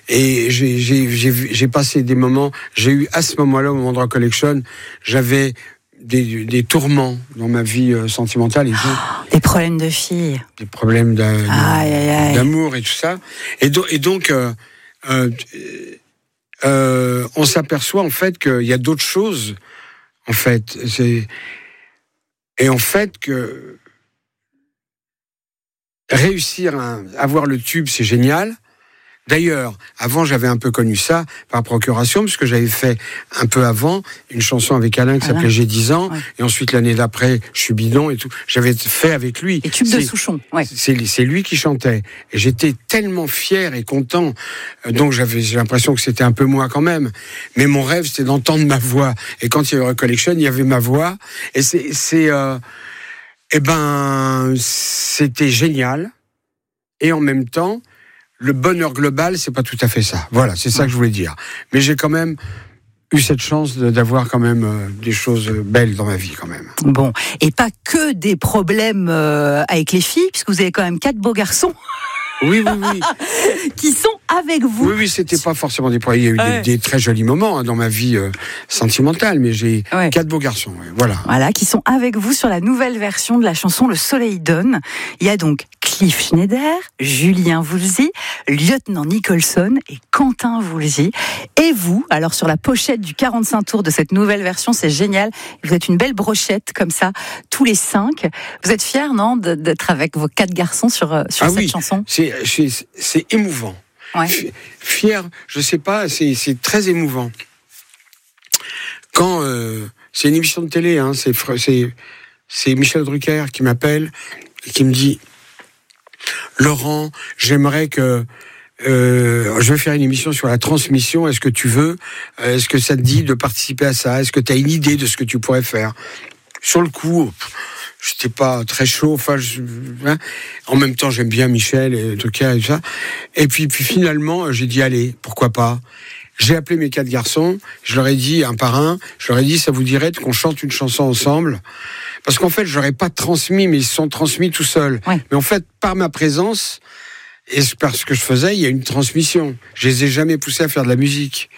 Et j'ai passé des moments. J'ai eu à ce moment-là, au moment de Rock Collection, j'avais des tourments dans ma vie sentimentale et tout. Des problèmes de filles. Des problèmes d'amour et tout ça. Et donc, on s'aperçoit en fait qu'il y a d'autres choses. En fait, et en fait que réussir à avoir le tube, c'est génial. D'ailleurs, avant, j'avais un peu connu ça par procuration, parce que j'avais fait un peu avant une chanson avec Alain qui s'appelait J'ai 10 ans, ouais. Et ensuite l'année d'après, Je suis bidon et tout. J'avais fait avec lui. Les tubes de Souchon, ouais. C'est lui qui chantait. Et j'étais tellement fier et content. Donc j'ai l'impression que c'était un peu moi quand même. Mais mon rêve, c'était d'entendre ma voix. Et quand il y avait Rock Collection, il y avait ma voix. Et c'était génial. Et en même temps, le bonheur global, c'est pas tout à fait ça. Voilà, c'est ça que je voulais dire. Mais j'ai quand même eu cette chance d'avoir quand même des choses belles dans ma vie quand même. Bon, et pas que des problèmes avec les filles, puisque vous avez quand même 4 beaux garçons. Oui. Qui sont avec vous. Oui, c'était pas forcément des problèmes. Il y a eu des très jolis moments dans ma vie sentimentale, mais j'ai 4 beaux garçons. Voilà. Voilà, qui sont avec vous sur la nouvelle version de la chanson Le Soleil donne. Il y a donc Cliff Schneider, Julien Woolsey, Lieutenant Nicholson et Quentin Woolsey. Et vous, alors sur la pochette du 45 tours de cette nouvelle version, c'est génial. Vous êtes une belle brochette comme ça, tous les 5. Vous êtes fiers, non, d'être avec vos 4 garçons sur cette chanson? C'est émouvant. Ouais. Fier, je sais pas, c'est très émouvant. Quand c'est une émission de télé, hein, c'est Michel Drucker qui m'appelle et qui me dit: Laurent, j'aimerais que je vais faire une émission sur la transmission. Est-ce que tu veux? Est-ce que ça te dit de participer à ça? Est-ce que tu as une idée de ce que tu pourrais faire? Sur le coup, j'étais pas très chaud. Enfin, en même temps, j'aime bien Michel et Drucker et tout ça. Et puis finalement, j'ai dit allez, pourquoi pas. J'ai appelé mes 4 garçons. Je leur ai dit un par un. Je leur ai dit: ça vous dirait qu'on chante une chanson ensemble? Parce qu'en fait, je leur ai pas transmis, mais ils se sont transmis tout seuls. Ouais. Mais en fait, par ma présence et par ce que je faisais, il y a une transmission. Je les ai jamais poussés à faire de la musique.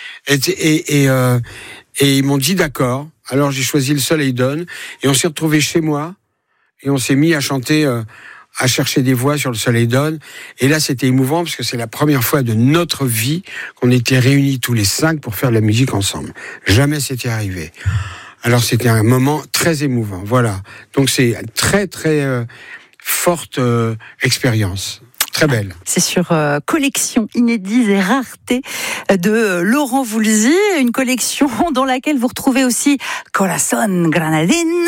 Et ils m'ont dit d'accord. Alors j'ai choisi Le Soleil donne et on s'est retrouvés chez moi et on s'est mis à chanter, à chercher des voix sur Le Soleil donne. Et là, c'était émouvant parce que c'est la première fois de notre vie qu'on était réunis tous les 5 pour faire de la musique ensemble. Jamais c'était arrivé. Alors c'était un moment très émouvant. Voilà. Donc c'est une très très forte expérience. Très belle. C'est sur collection inédite et rareté de Laurent Woolsey, une collection dans laquelle vous retrouvez aussi Corazón Granadino.